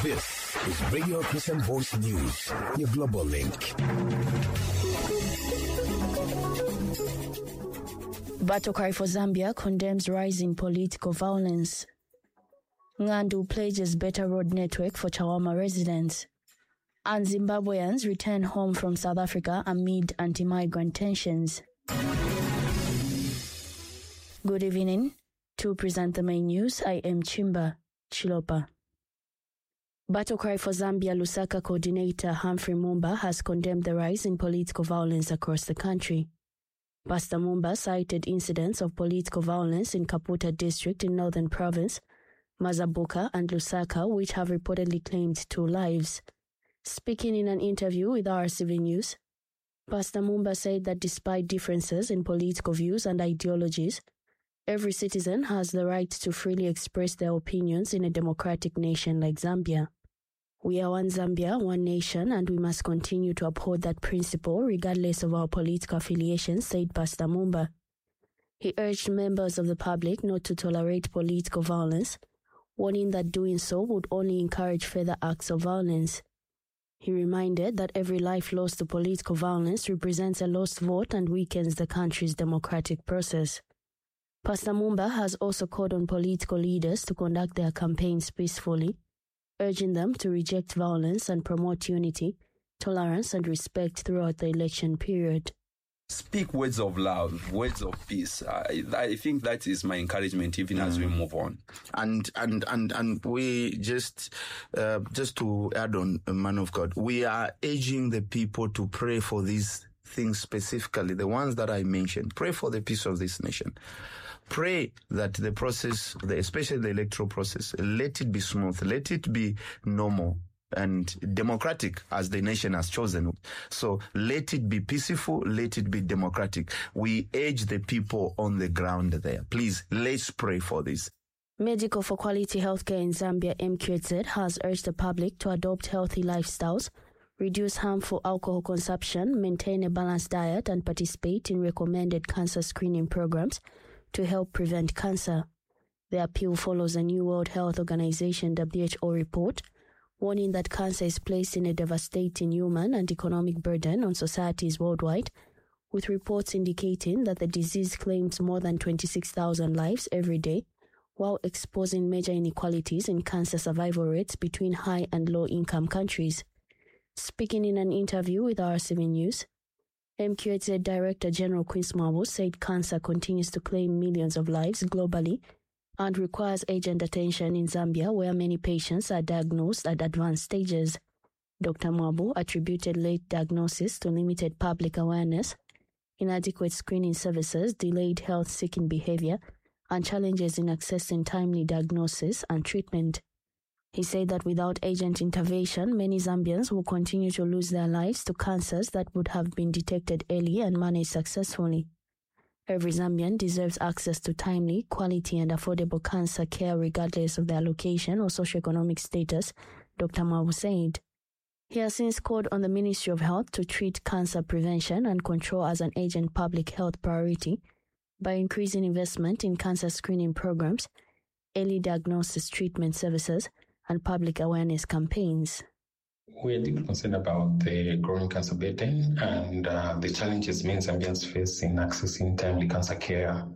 This is Radio Christian Voice News, your global link. Battle cry for Zambia condemns rising political violence. Ng'andu pledges better road network for Chawama residents. And Zimbabweans return home from South Africa amid anti-migrant tensions. Good evening. To present the main news, I am Chimba Chilopa. Battle Cry for Zambia Lusaka coordinator Humphrey Mumba has condemned the rise in political violence across the country. Pastor Mumba cited incidents of political violence in Kaputa district in Northern Province, Mazabuka and Lusaka, which have reportedly claimed 2 lives. Speaking in an interview with RCV News, Pastor Mumba said that despite differences in political views and ideologies, every citizen has the right to freely express their opinions in a democratic nation like Zambia. We are one Zambia, one nation, and we must continue to uphold that principle regardless of our political affiliations, said Pastor Mumba. He urged members of the public not to tolerate political violence, warning that doing so would only encourage further acts of violence. He reminded that every life lost to political violence represents a lost vote and weakens the country's democratic process. Pastor Mumba has also called on political leaders to conduct their campaigns peacefully, urging them to reject violence and promote unity, tolerance and respect throughout the election period. Speak words of love, words of peace. I think that is my encouragement even as we move on. And we just to add on, man of God, we are urging the people to pray for these things specifically, the ones that I mentioned. Pray for the peace of this nation. Pray that the process, especially the electoral process, let it be smooth, let it be normal and democratic as the nation has chosen. So let it be peaceful, let it be democratic. We urge the people on the ground there. Please, let's pray for this. Medical for Quality Healthcare in Zambia, MQZ, has urged the public to adopt healthy lifestyles, reduce harmful alcohol consumption, maintain a balanced diet, and participate in recommended cancer screening programs to help prevent cancer. The appeal follows a new World Health Organization WHO report warning that cancer is placing a devastating human and economic burden on societies worldwide, with reports indicating that the disease claims more than 26,000 lives every day, while exposing major inequalities in cancer survival rates between high and low-income countries. Speaking in an interview with RCV News, MQZ Director General Quince Mwabo said cancer continues to claim millions of lives globally and requires urgent attention in Zambia, where many patients are diagnosed at advanced stages. Dr. Mwabo attributed late diagnosis to limited public awareness, inadequate screening services, delayed health-seeking behavior, and challenges in accessing timely diagnosis and treatment. He said that without urgent intervention, many Zambians will continue to lose their lives to cancers that would have been detected early and managed successfully. Every Zambian deserves access to timely, quality and affordable cancer care regardless of their location or socioeconomic status, Dr. Mwabo said. He has since called on the Ministry of Health to treat cancer prevention and control as an urgent public health priority by increasing investment in cancer screening programs, early diagnosis treatment services, and public awareness campaigns. We are deeply concerned about the growing cancer burden and the challenges many Zambians face in accessing timely cancer care.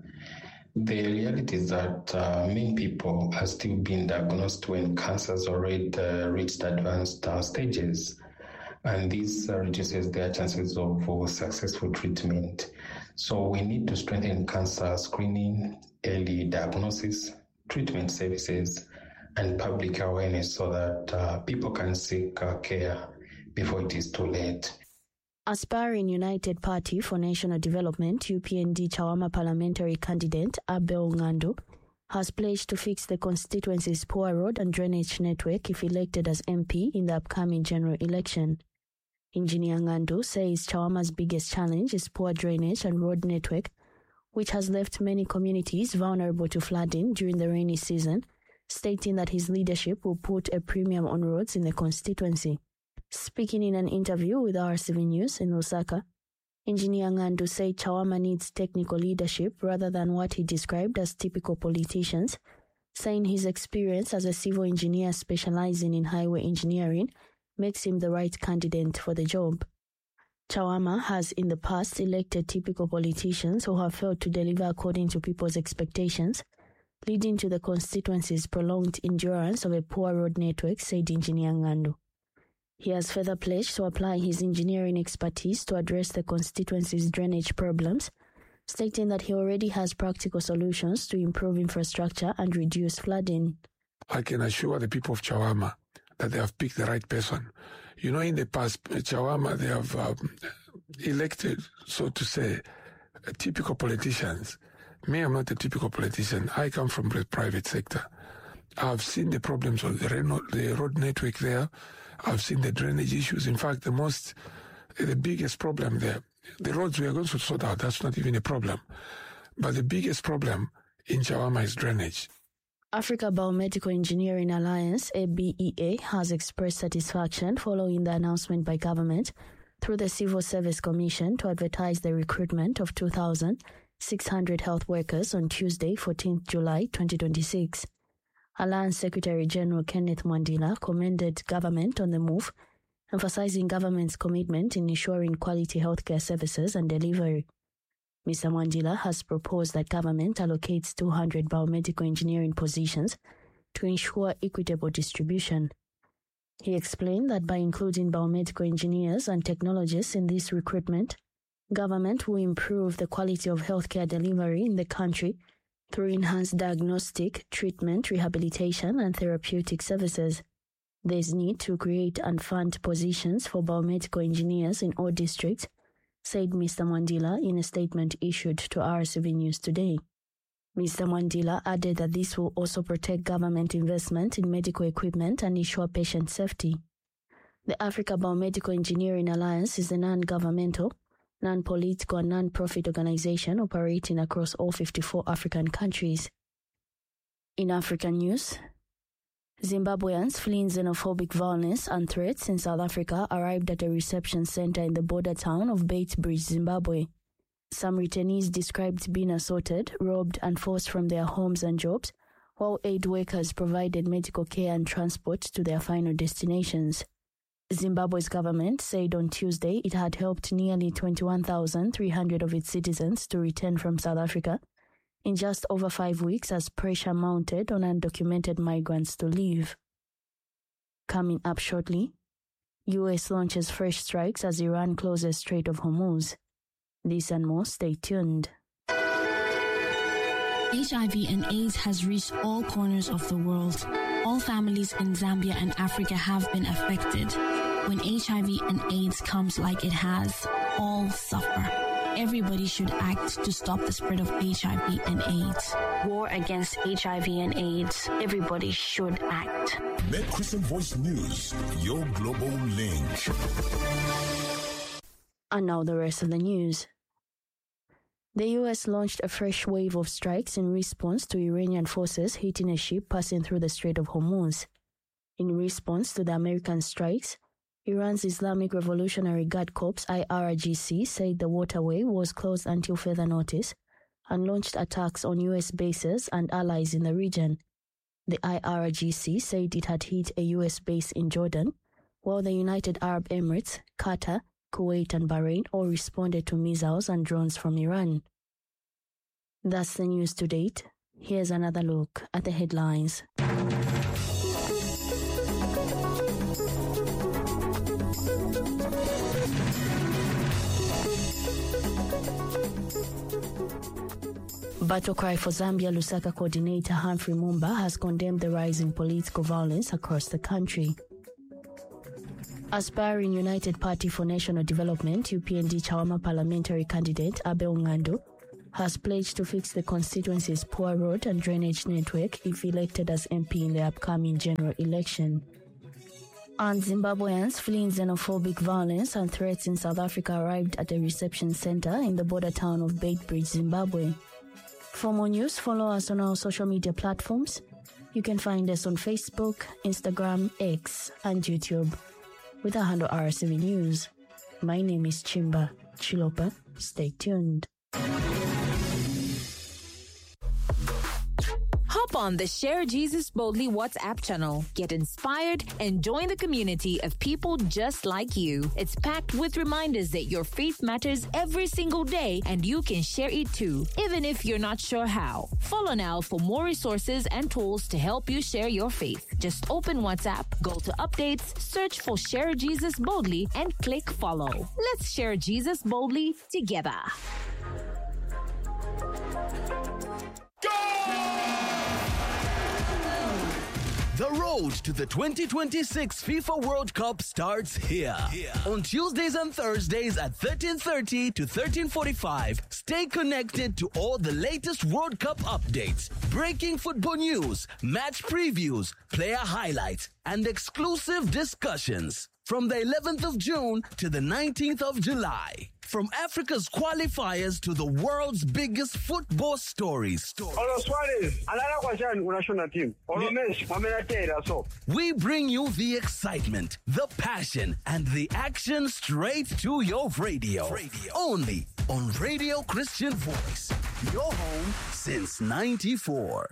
The reality is that many people are still being diagnosed when cancer has already reached advanced stages, and this reduces their chances of successful treatment. So we need to strengthen cancer screening, early diagnosis, treatment services, and public awareness so that people can seek care before it is too late. Aspiring United Party for National Development, UPND Chawama parliamentary candidate Abel Ng'andu has pledged to fix the constituency's poor road and drainage network if elected as MP in the upcoming general election. Engineer Ng'andu says Chawama's biggest challenge is poor drainage and road network, which has left many communities vulnerable to flooding during the rainy season, stating that his leadership will put a premium on roads in the constituency. Speaking in an interview with RCV News in Lusaka, Engineer Ng'andu said Chawama needs technical leadership rather than what he described as typical politicians, saying his experience as a civil engineer specializing in highway engineering makes him the right candidate for the job. Chawama has in the past elected typical politicians who have failed to deliver according to people's expectations, leading to the constituency's prolonged endurance of a poor road network, said Engineer Ngandu. He has further pledged to apply his engineering expertise to address the constituency's drainage problems, stating that he already has practical solutions to improve infrastructure and reduce flooding. I can assure the people of Chawama that they have picked the right person. You know, in the past, Chawama, they have elected, so to say, typical politicians. Me, I'm not a typical politician. I come from the private sector. I've seen the problems of the road network there. I've seen the drainage issues. In fact, the biggest problem there, the roads we are going to sort out, that's not even a problem. But the biggest problem in Chawama is drainage. Africa Biomedical Engineering Alliance, ABEA, has expressed satisfaction following the announcement by government through the Civil Service Commission to advertise the recruitment of 2,600 health workers on Tuesday, 14th July 2026. Alliance Secretary General Kenneth Mwandila commended government on the move, emphasizing government's commitment in ensuring quality healthcare services and delivery. Mr. Mwandila has proposed that government allocates 200 biomedical engineering positions to ensure equitable distribution. He explained that by including biomedical engineers and technologists in this recruitment, government will improve the quality of healthcare delivery in the country through enhanced diagnostic, treatment, rehabilitation, and therapeutic services. There is need to create and fund positions for biomedical engineers in all districts, said Mr. Mwandila in a statement issued to RCV News today. Mr. Mwandila added that this will also protect government investment in medical equipment and ensure patient safety. The Africa Biomedical Engineering Alliance is a non-governmental, non-political and non-profit organization operating across all 54 African countries. In African news, Zimbabweans fleeing xenophobic violence and threats in South Africa arrived at a reception center in the border town of Beitbridge, Zimbabwe. Some returnees described being assaulted, robbed and forced from their homes and jobs, while aid workers provided medical care and transport to their final destinations. Zimbabwe's government said on Tuesday it had helped nearly 21,300 of its citizens to return from South Africa in just over 5 weeks as pressure mounted on undocumented migrants to leave. Coming up shortly, U.S. launches fresh strikes as Iran closes Strait of Hormuz. This and more, stay tuned. HIV and AIDS has reached all corners of the world. All families in Zambia and Africa have been affected. When HIV and AIDS comes like it has, all suffer. Everybody should act to stop the spread of HIV and AIDS. War against HIV and AIDS. Everybody should act. Med Christian Voice News, your global link. And now the rest of the news. The U.S. launched a fresh wave of strikes in response to Iranian forces hitting a ship passing through the Strait of Hormuz. In response to the American strikes, Iran's Islamic Revolutionary Guard Corps IRGC said the waterway was closed until further notice and launched attacks on U.S. bases and allies in the region. The IRGC said it had hit a U.S. base in Jordan, while the United Arab Emirates, Qatar, Kuwait and Bahrain all responded to missiles and drones from Iran. That's the news to date. Here's another look at the headlines. Battle Cry for Zambia Lusaka coordinator Humphrey Mumba has condemned the rise in political violence across the country. Aspiring United Party for National Development UPND Chawama parliamentary candidate Abel Ngandu has pledged to fix the constituency's poor road and drainage network if elected as MP in the upcoming general election. And Zimbabweans fleeing xenophobic violence and threats in South Africa arrived at a reception center in the border town of Beitbridge, Zimbabwe. For more news, follow us on our social media platforms. You can find us on Facebook, Instagram, X, and YouTube with our handle RCV News. My name is Chimba Chilopa. Stay tuned. Hop on the Share Jesus Boldly WhatsApp channel. Get inspired and join the community of people just like you. It's packed with reminders that your faith matters every single day and you can share it too, even if you're not sure how. Follow now for more resources and tools to help you share your faith. Just open WhatsApp, go to updates, search for Share Jesus Boldly, and click follow. Let's share Jesus boldly together. The road to the 2026 FIFA World Cup starts here. On Tuesdays and Thursdays at 13:30 to 13:45, stay connected to all the latest World Cup updates, breaking football news, match previews, player highlights, and exclusive discussions. From the 11th of June to the 19th of July. From Africa's qualifiers to the world's biggest football stories. We bring you the excitement, the passion, and the action straight to your radio. Only on Radio Christian Voice. Your home since 94.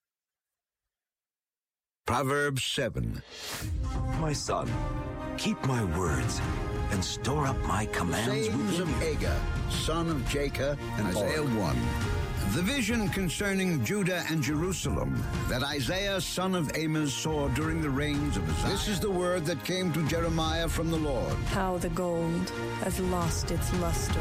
Proverbs 7. My son, keep my words and store up my commands Sayings of Agur, son of Jacob, and Isaiah 1. The vision concerning Judah and Jerusalem that Isaiah, son of Amos, saw during the reigns of Uzziah. This is the word that came to Jeremiah from the Lord. How the gold has lost its luster.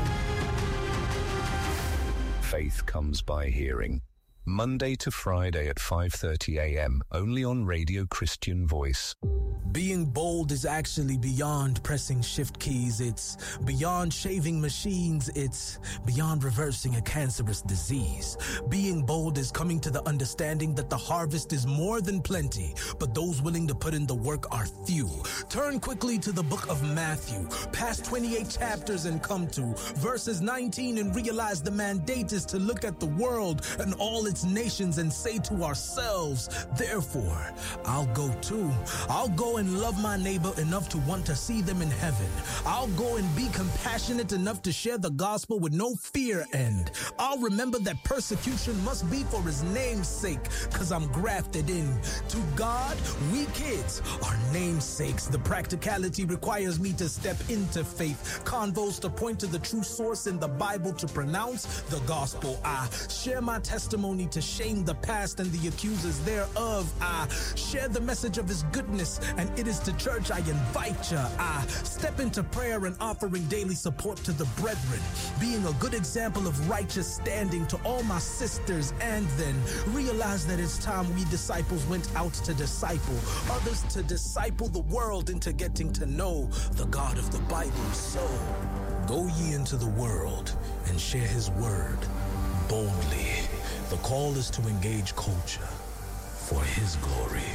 Faith comes by hearing. Monday to Friday at 5:30 a.m. only on Radio Christian Voice. Being bold is actually beyond pressing shift keys. It's beyond shaving machines. It's beyond reversing a cancerous disease. Being bold is coming to the understanding that the harvest is more than plenty, but those willing to put in the work are few. Turn quickly to the book of Matthew, past 28 chapters and come to verses 19 and realize the mandate is to look at the world and all its nations and say to ourselves, therefore, I'll go too. I'll go and love my neighbor enough to want to see them in heaven. I'll go and be compassionate enough to share the gospel with no fear, and I'll remember that persecution must be for his name's sake, because I'm grafted in. To God, we kids are namesakes. The practicality requires me to step into faith. Convos to point to the true source in the Bible to pronounce the gospel. I share my testimony to shame the past and the accusers thereof. I share the message of his goodness, and it is to church I invite ya. I step into prayer and offering daily support to the brethren, being a good example of righteous standing to all my sisters, and then realize that it's time we disciples went out to disciple others, to disciple the world into getting to know the God of the Bible. So go ye into the world and share his word boldly. The call is to engage culture for his glory.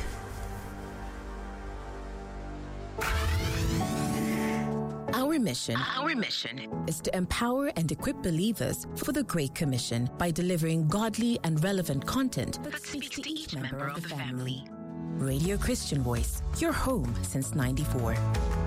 Our mission is to empower and equip believers for the Great Commission by delivering godly and relevant content that speaks to each member of the family. Radio Christian Voice, your home since 94.